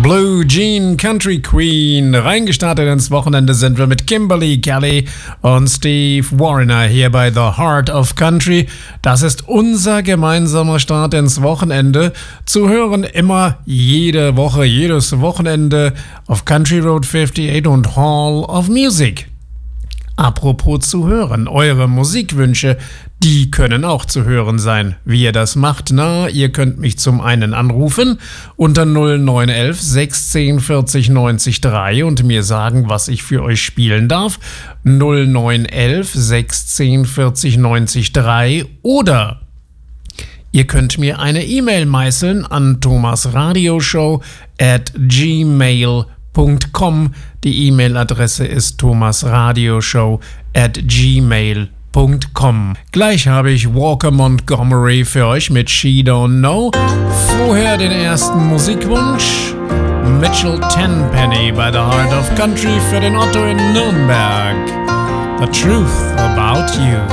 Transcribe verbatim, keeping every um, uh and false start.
Blue Jean Country Queen. Reingestartet ins Wochenende sind wir mit Kimberly Kelly und Steve Wariner hier bei The Heart of Country. Das ist unser gemeinsamer Start ins Wochenende. Zu hören immer jede Woche, jedes Wochenende auf Country Road achtundfünfzig und Hall of Music. Apropos zu hören, eure Musikwünsche, die können auch zu hören sein. Wie ihr das macht? Na, ihr könnt mich zum einen anrufen unter null neun eins eins sechzehn vierzig neunzig drei und mir sagen, was ich für euch spielen darf. null neun eins eins sechzehn vierzig neunzig drei oder ihr könnt mir eine E-Mail meißeln an thomasradioshow at gmail punkt com. Die E-Mail-Adresse ist thomasradioshow at gmail punkt com. Gleich habe ich Walker Montgomery für euch mit She Don't Know. Vorher den ersten Musikwunsch. Mitchell Tenpenny bei The Heart of Country für den Otto in Nürnberg. The Truth About You.